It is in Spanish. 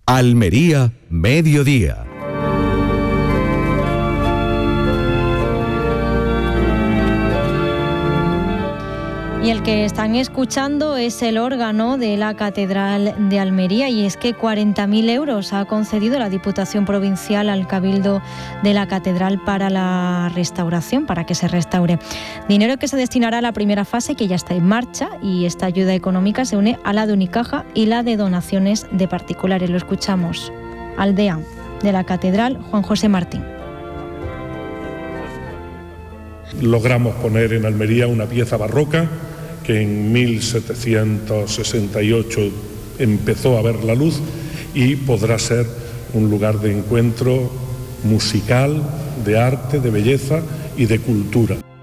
Almería, mediodía. Y el que están escuchando es el órgano de la Catedral de Almería, y es que 40.000 euros ha concedido la Diputación Provincial al Cabildo de la Catedral para la restauración, para que se restaure. Dinero que se destinará a la primera fase, que ya está en marcha, y esta ayuda económica se une a la de Unicaja y la de donaciones de particulares. Lo escuchamos al deán de la Catedral, Juan José Martín. Logramos poner en Almería una pieza barroca que en 1768 empezó a ver la luz y podrá ser un lugar de encuentro musical, de arte, de belleza y de cultura.